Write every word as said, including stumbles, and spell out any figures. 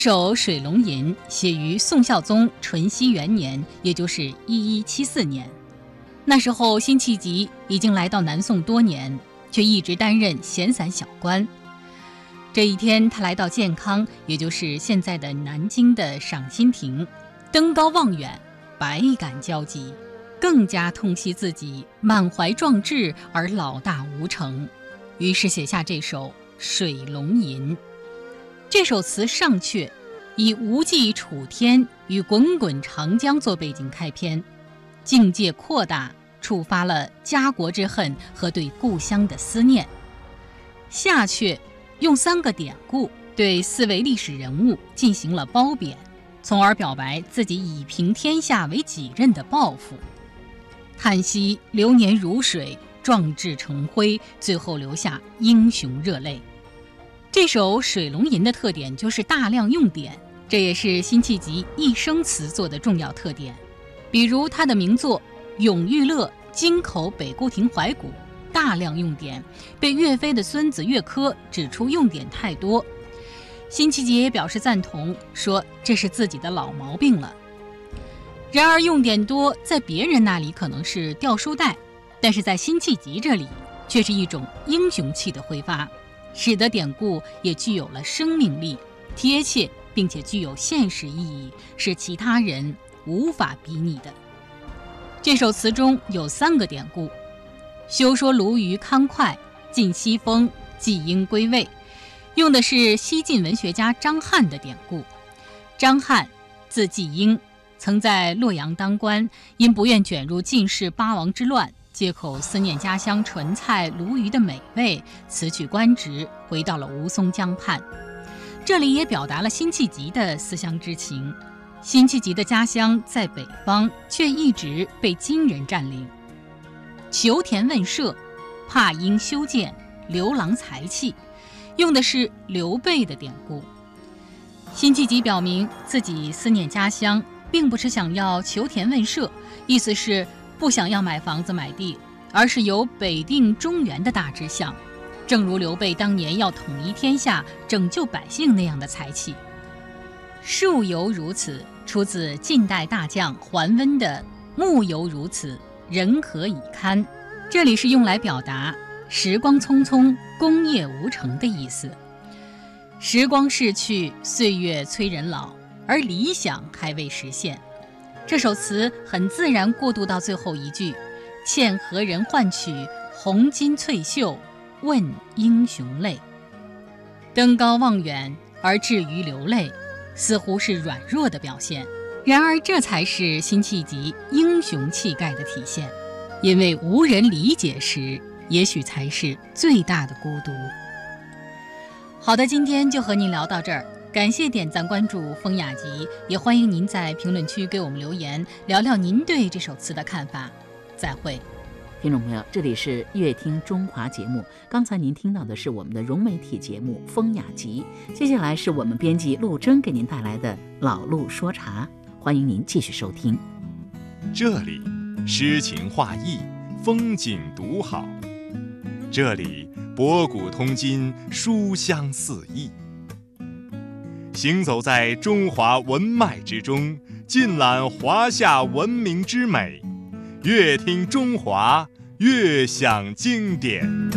首《水龙吟》写于宋孝宗淳熙元年，也就是一一七四年。那时候辛弃疾已经来到南宋多年，却一直担任闲散小官。这一天，他来到建康，也就是现在的南京的赏心亭，登高望远，百感交集，更加痛惜自己满怀壮志而老大无成，于是写下这首《水龙吟》。这首词上阙以无际楚天与滚滚长江做背景开篇，境界扩大，触发了家国之恨和对故乡的思念。下阙用三个典故对四位历史人物进行了褒贬，从而表白自己以平天下为己任的抱负，叹息流年如水，壮志成灰，最后留下英雄热泪。这首《水龙吟》的特点就是大量用典，这也是辛弃疾一生词作的重要特点。比如他的名作《咏玉乐》京口北固亭怀古，大量用典，被岳飞的孙子岳珂指出用典太多。辛弃疾也表示赞同，说这是自己的老毛病了。然而用典多，在别人那里可能是掉书袋，但是在辛弃疾这里却是一种英雄气的挥发，使得典故也具有了生命力，贴切并且具有现实意义，是其他人无法比拟的。这首词中有三个典故：休说鲈鱼康快，晋西风，季鹰归魏，用的是西晋文学家张翰的典故。张翰字季鹰，曾在洛阳当官，因不愿卷入晋室八王之乱，借口思念家乡纯菜鲈鱼的美味，辞去官职，回到了吴淞江畔。这里也表达了辛弃疾的思乡之情。辛弃疾的家乡在北方，却一直被金人占领。求田问舍，怕因修建，刘郎才气，用的是刘备的典故。辛弃疾表明自己思念家乡，并不是想要求田问舍，意思是不想要买房子买地，而是有北定中原的大志向，正如刘备当年要统一天下，拯救百姓那样的才气。树犹如此出自晋代大将桓温的木犹如此，人何以堪，这里是用来表达时光匆匆，功业无成的意思。时光逝去，岁月催人老，而理想还未实现。这首词很自然过渡到最后一句，欠何人换取红巾翠袖，问英雄泪。登高望远而至于流泪，似乎是软弱的表现，然而这才是辛弃疾英雄气概的体现，因为无人理解时，也许才是最大的孤独。好的，今天就和您聊到这儿，感谢点赞关注风雅集，也欢迎您在评论区给我们留言，聊聊您对这首词的看法。再会。 听众朋友，这里是乐听中华节目，刚才您听到的是我们的融媒体节目风雅集，接下来是我们编辑陆征给您带来的老陆说茶，欢迎您继续收听。 这里诗情画意，风景独好，这里博古通今，书香四溢。行走在中华文脉之中，尽览华夏文明之美，越听中华，越享经典。